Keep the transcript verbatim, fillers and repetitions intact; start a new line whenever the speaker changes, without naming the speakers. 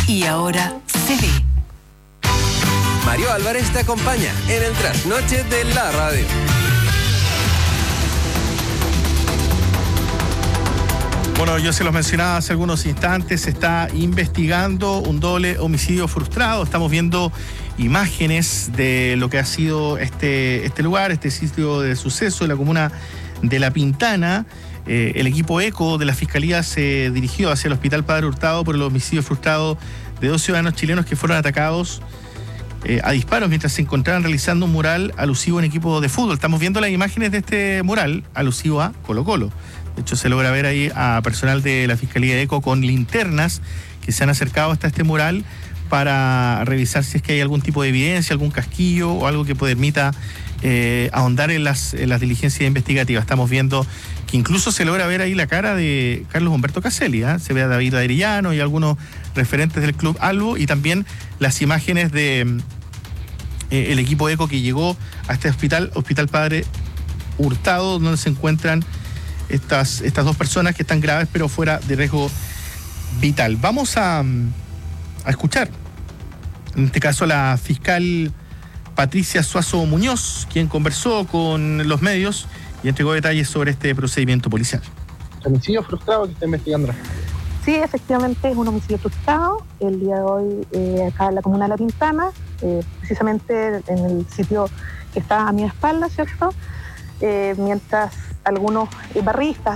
y ahora se ve.
Mario Álvarez te acompaña en el trasnoche de la radio.
Bueno, yo se los mencionaba hace algunos instantes, se está investigando un doble homicidio frustrado. Estamos viendo imágenes de lo que ha sido este, este lugar, este sitio de suceso de la comuna de La Pintana. Eh, el equipo ECO de la Fiscalía se dirigió hacia el Hospital Padre Hurtado por el homicidio frustrado de dos ciudadanos chilenos que fueron atacados eh, a disparos mientras se encontraban realizando un mural alusivo a un equipo de fútbol. Estamos viendo las imágenes de este mural alusivo a Colo-Colo. De hecho, se logra ver ahí a personal de la Fiscalía de ECO con linternas que se han acercado hasta este mural para revisar si es que hay algún tipo de evidencia, algún casquillo o algo que permita eh, ahondar en las, en las diligencias investigativas. Estamos viendo que incluso se logra ver ahí la cara de Carlos Humberto Caselli, ¿eh? Se ve a David Arellano y algunos referentes del Club Albo, y también las imágenes de eh, el equipo ECO que llegó a este hospital, Hospital Padre Hurtado, donde se encuentran Estas, estas dos personas que están graves pero fuera de riesgo vital. Vamos a, a escuchar, en este caso, a la fiscal Patricia Suazo Muñoz, quien conversó con los medios y entregó detalles sobre este procedimiento policial.
¿Homicidio frustrado que está investigando?
Sí, efectivamente es un homicidio frustrado. El día de hoy, eh, acá en la comuna de La Pintana, eh, precisamente en el sitio que está a mi espalda, ¿cierto? Eh, mientras algunos barristas